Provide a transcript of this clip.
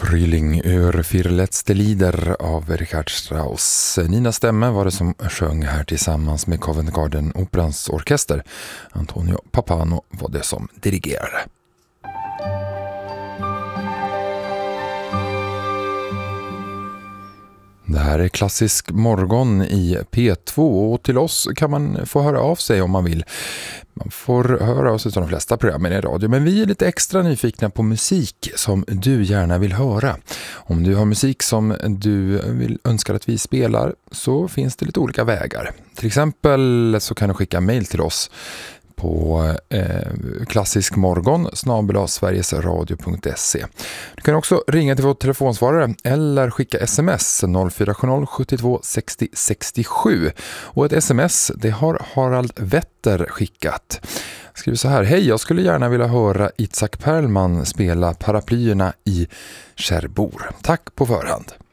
Frühling ur Vier letzte Lieder av Richard Strauss. Nina Stämme var det som sjöng här tillsammans med Covent Garden Operans orkester. Antonio Papano var det som dirigerade. Det här är Klassisk morgon i P2 och till oss kan man få höra av sig om man vill. Man får höra oss utan de flesta programmen i radio, men vi är lite extra nyfikna på musik som du gärna vill höra. Om du har musik som du önskar att vi spelar så finns det lite olika vägar. Till exempel så kan du skicka mejl till oss på klassiskmorgon@sverigesradio.se. Du kan också ringa till vår telefonsvarare eller skicka sms 040 72 60 67. Och ett sms, det har Harald Wetter skickat. Skriver så här: hej, jag skulle gärna vilja höra Itzhak Perlman spela Paraplyerna i Cherbourg. Tack på förhand.